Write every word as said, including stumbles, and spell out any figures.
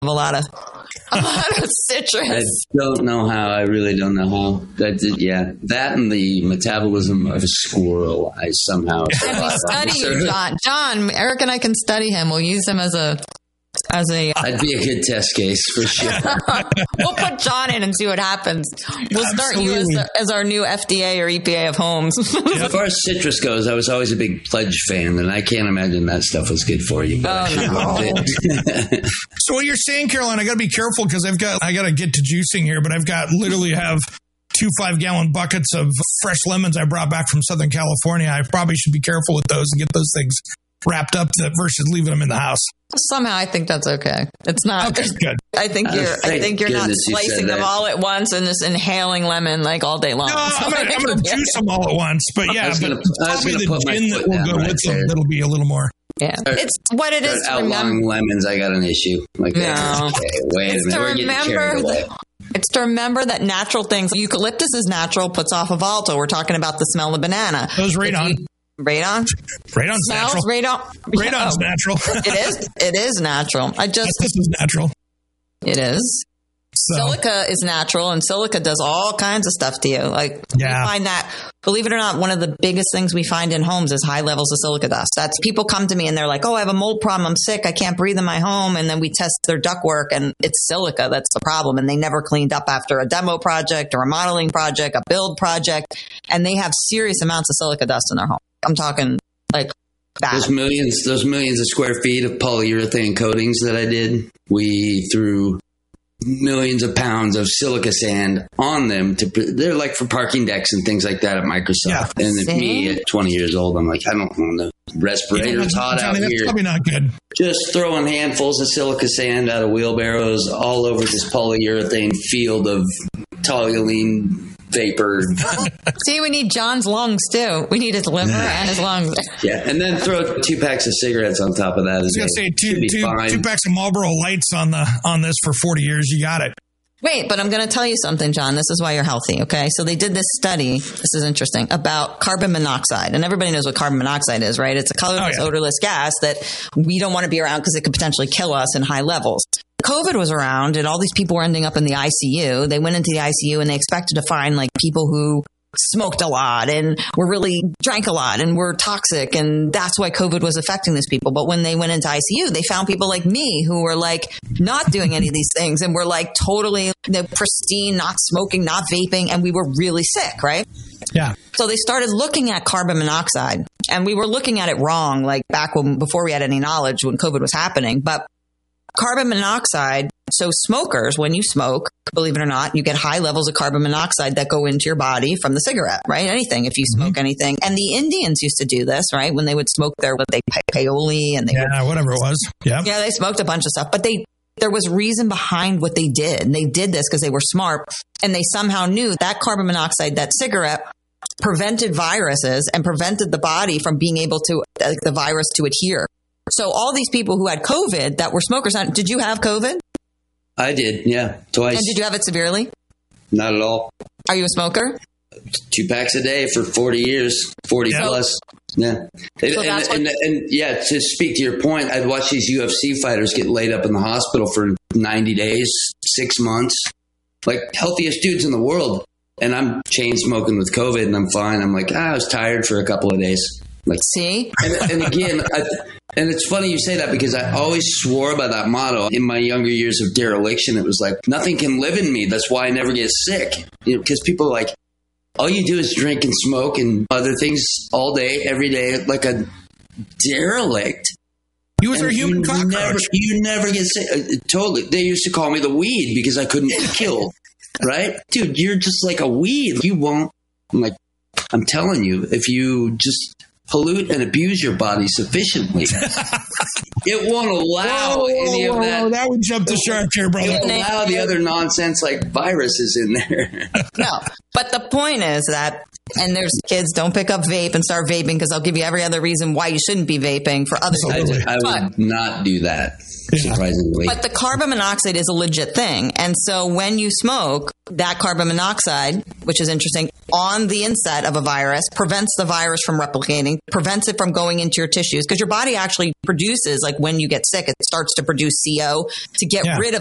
a lot of, a lot of citrus. I don't know how. I really don't know how. That did, yeah, that and the metabolism of a squirrel. I somehow. Can we study you, John? John, Eric and I can study him. We'll use him as a. As a, I'd be a good test case for sure. We'll put John in and see what happens. We'll start Absolutely. you as, the, as our new F D A or E P A of homes. As far as citrus goes, I was always a big Pledge fan, and I can't imagine that stuff was good for you. Oh, no. So what you're saying, Caroline, I got to be careful because I've got I got to get to juicing here, but I've got literally have two five gallon buckets of fresh lemons I brought back from Southern California. I probably should be careful with those and get those things wrapped up to, versus leaving them in the house. Somehow I think that's okay. It's not. Okay, good. I think you're. Uh, I think you're not slicing you them all at once and just inhaling lemon like all day long. No, I'm gonna, I'm gonna juice them all at once. But yeah, but gonna, probably the gin that will go with them. That'll be a little more. Yeah, it's what it is. To outlawing lemons, I got an issue. Like no. that. Okay, wait it's a minute. We're getting carried away. It's to remember that natural things. Eucalyptus is natural, puts off a volatile. We're talking about the smell of banana. Those radon. Radon? Radon's Smells, natural. Radon. Radon's oh. natural. It is. It is natural. I just. This is natural. It is. So. Silica is natural, and silica does all kinds of stuff to you. Like, yeah. we find that, believe it or not, one of the biggest things we find in homes is high levels of silica dust. That's people come to me and they're like, oh, I have a mold problem. I'm sick. I can't breathe in my home. And then we test their ductwork and it's silica. That's the problem. And they never cleaned up after a demo project or a modeling project, a build project. And they have serious amounts of silica dust in their home. I'm talking like bad. Those millions, those millions of square feet of polyurethane coatings that I did, we threw millions of pounds of silica sand on them. To they're like for parking decks and things like that at Microsoft. Yeah. And at me at twenty years old, I'm like, I don't want the respirators hot out that's here. Probably not good. Just throwing handfuls of silica sand out of wheelbarrows all over this polyurethane field of toluene vapor. See, we need John's lungs too. We need his liver and his lungs. Yeah, and then throw two packs of cigarettes on top of that. I was going to say two, two, two packs of Marlboro Lights on the on this for forty years. You got it. Wait, but I'm going to tell you something, John. This is why you're healthy, okay? So they did this study, this is interesting, about carbon monoxide. And everybody knows what carbon monoxide is, right? It's a colorless, oh, yeah. odorless gas that we don't want to be around because it could potentially kill us in high levels. COVID was around and all these people were ending up in the I C U. They went into the I C U and they expected to find like people who smoked a lot and were really drank a lot and were toxic. And that's why COVID was affecting these people. But when they went into I C U, they found people like me who were like not doing any of these things and were like totally you know, pristine, not smoking, not vaping. And we were really sick, right? Yeah. So they started looking at carbon monoxide and we were looking at it wrong, like back when, before we had any knowledge when COVID was happening. But carbon monoxide, so smokers, when you smoke, believe it or not, you get high levels of carbon monoxide that go into your body from the cigarette, right? Anything, if you smoke mm-hmm. anything. And the Indians used to do this, right? When they would smoke their, what they, paoli and they Yeah, would, whatever it was. Yeah. Yeah, they smoked a bunch of stuff, but they, there was reason behind what they did. And they did this because they were smart and they somehow knew that carbon monoxide, that cigarette prevented viruses and prevented the body from being able to, like, the virus to adhere. So all these people who had COVID that were smokers, did you have COVID? I did, yeah, twice. And did you have it severely? Not at all. Are you a smoker? Two packs a day for forty years, forty yeah. plus. Yeah. So and, that's and, what- and, and yeah, to speak to your point, I'd watch these U F C fighters get laid up in the hospital for ninety days, six months, like healthiest dudes in the world. And I'm chain smoking with COVID and I'm fine. I'm like, ah, I was tired for a couple of days. Like, see? And, and again, I, and it's funny you say that because I always swore by that motto in my younger years of dereliction. It was like, nothing can live in me. That's why I never get sick. You know, because people are like, all you do is drink and smoke and other things all day, every day, like a derelict. You was a human cockroach. Never, you never get sick. Uh, totally. They used to call me the weed because I couldn't be killed. Right? Dude, you're just like a weed. You won't. I'm like, I'm telling you, if you just pollute and abuse your body sufficiently, it won't allow whoa, whoa, any of whoa, that. Whoa, that would jump the shark here, brother. It won't allow the other nonsense like viruses in there. No, but the point is that, and there's kids, don't pick up vape and start vaping because I'll give you every other reason why you shouldn't be vaping for other I, reasons. I would but, not do that, surprisingly. But the carbon monoxide is a legit thing. And so when you smoke, that carbon monoxide, which is interesting, on the inset of a virus, prevents the virus from replicating, prevents it from going into your tissues, because your body actually produces, like when you get sick, it starts to produce C O to get yeah. rid of